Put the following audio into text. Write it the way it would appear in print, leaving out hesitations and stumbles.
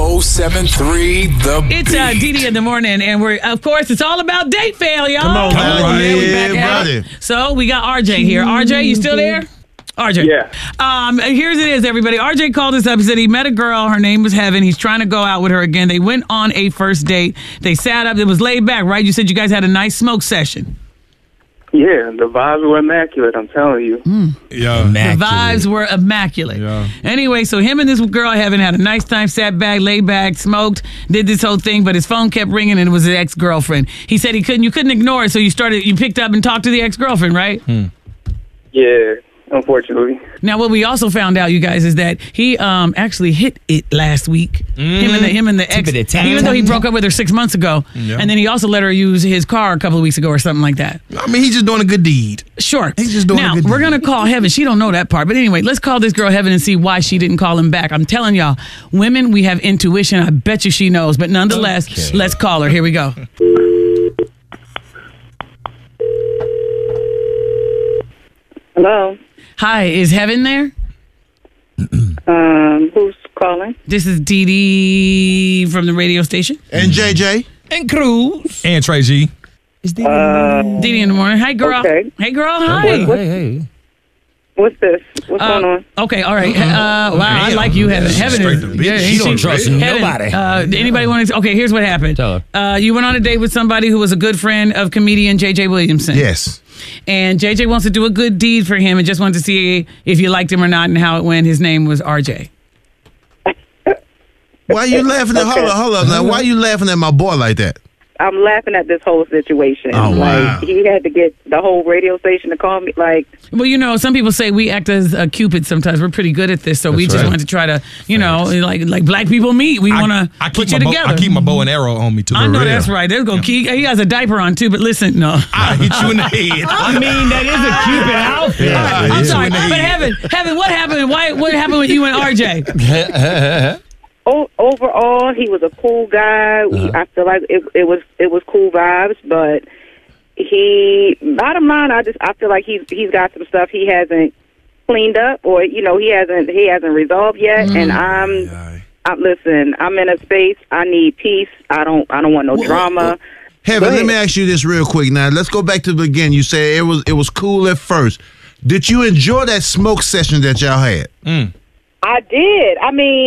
1073 The Beat. It's Dee in the morning, and we're, of course, it's all about date fail, y'all. Come on, man. Yeah, we back Yeah, at it. So we got RJ here. RJ, you still there? RJ. Yeah. Here's it is, everybody. RJ called us up. He said he met a girl. Her name was Heaven. He's trying to go out with her again. They went on a first date. They sat up. It was laid back, right? You said you guys had a nice smoke session. Yeah, the vibes were immaculate, I'm telling you. Yeah. The vibes were immaculate. Yeah. Anyway, so him and this girl Heaven had a nice time, sat back, laid back, smoked, did this whole thing, but his phone kept ringing and it was his ex-girlfriend. He said you couldn't ignore it, so you picked up and talked to the ex-girlfriend, right? Yeah, unfortunately. Now, what we also found out, you guys, is that he actually hit it last week. Him and the ex, even though he broke up with her 6 months ago, and then he also let her use his car a couple of weeks ago or something like that. I mean, he's just doing a good deed. Sure. He's just doing now, a good we're deed. going to call Heaven. She don't know that part. But anyway, let's call this girl Heaven and see why she didn't call him back. I'm telling y'all, women, we have intuition. I bet you she knows. But nonetheless, let's call her. Here we go. Hello. Hi, is Heaven there? Who's calling? This is Dee Dee from the radio station. And JJ. And Cruz. And Trey G. Dee Dee in the morning. Hi, girl. Okay. Hey, girl. Hi. Hey. What's this? What's going on? Okay, all right. Wow, I like you, Heaven. Heaven Straight is. to bitch. She don't trust Heaven, nobody. Anybody want to? Okay, here's what happened. Tell You went on a date with somebody who was a good friend of comedian J.J. Williamson. Yes. And J.J. wants to do a good deed for him and just wanted to see if you liked him or not and how it went. His name was R.J. Why are you laughing at? Hold up now. Why are you laughing at my boy like that? I'm laughing at this whole situation. Oh, wow. Like, he had to get the whole radio station to call me. Like, Well, you know, some people say we act as Cupid sometimes. We're pretty good at this, so we just right. want to try to, you know, like black people meet. We want to put you together. I keep my bow and arrow on me to the I know rear. that's right. There's go Key. He has a diaper on too, but listen, no. I hit you in the head. I mean, that is a Cupid outfit. I'm sorry, but Heaven, what happened? What happened with you and RJ? overall, he was a cool guy. I feel like it was cool vibes, but bottom line, I feel like he's got some stuff he hasn't cleaned up, or he hasn't resolved yet. And listen, I'm in a space. I need peace. I don't want no drama. Heaven, let me ask you this real quick. Now, let's go back to the beginning. You said it was cool at first. Did you enjoy that smoke session that y'all had? I did. I mean,